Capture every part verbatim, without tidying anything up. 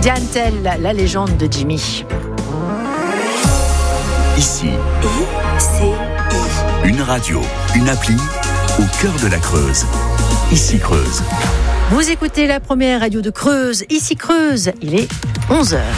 Diane Tell, la légende de Jimmy. Ici, I, C, I. une radio, une appli au cœur de la Creuse. Ici Creuse. Vous écoutez la première radio de Creuse. Ici Creuse, il est onze heures.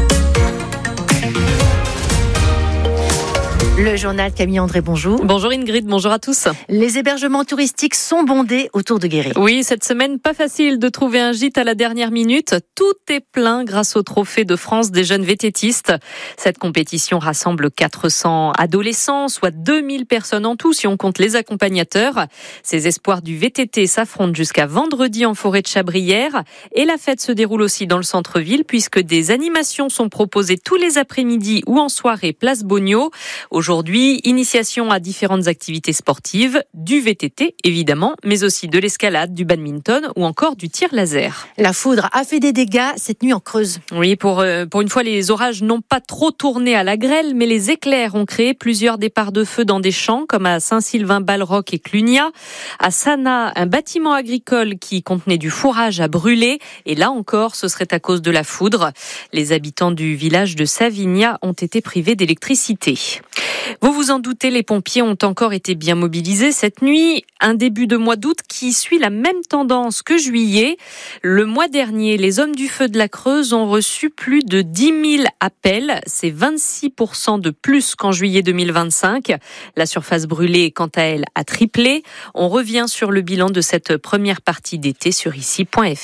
Le journal Camille André, bonjour. Bonjour Ingrid, bonjour à tous. Les hébergements touristiques sont bondés autour de Guéret. Oui, cette semaine, pas facile de trouver un gîte à la dernière minute. Tout est plein grâce au trophée de France des jeunes vététistes. Cette compétition rassemble quatre cents adolescents, soit deux mille personnes en tout si on compte les accompagnateurs. Ces espoirs du V T T s'affrontent jusqu'à vendredi en forêt de Chabrières. Et la fête se déroule aussi dans le centre-ville puisque des animations sont proposées tous les après-midi ou en soirée place Bogno. Aujourd'hui, initiation à différentes activités sportives, du V T T évidemment, mais aussi de l'escalade, du badminton ou encore du tir laser. La foudre a fait des dégâts cette nuit en Creuse. Oui, pour, euh, pour une fois, les orages n'ont pas trop tourné à la grêle, mais les éclairs ont créé plusieurs départs de feu dans des champs, comme à Saint-Sylvain-Balroc et Clunia. À Sanaa, un bâtiment agricole qui contenait du fourrage a brûlé, et là encore, ce serait à cause de la foudre. Les habitants du village de Savigna ont été privés d'électricité. Vous vous en doutez, les pompiers ont encore été bien mobilisés cette nuit. Un début de mois d'août qui suit la même tendance que juillet. Le mois dernier, les hommes du feu de la Creuse ont reçu plus de dix mille appels. C'est vingt-six pour cent de plus qu'en juillet deux mille vingt-cinq. La surface brûlée, quant à elle, a triplé. On revient sur le bilan de cette première partie d'été sur ici point f r.